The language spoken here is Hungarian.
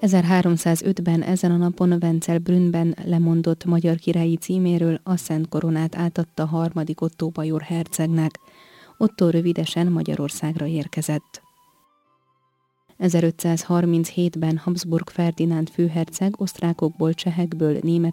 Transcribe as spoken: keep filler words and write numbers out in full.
ezerháromszázötben ezen a napon Wenzel Brünnben lemondott magyar királyi címéről a Szent Koronát átadta harmadik Ottó bajor hercegnek. Ottó rövidesen Magyarországra érkezett. ezerötszázharminchétben Habsburg Ferdinánd főherceg osztrákokból, csehekből, németekből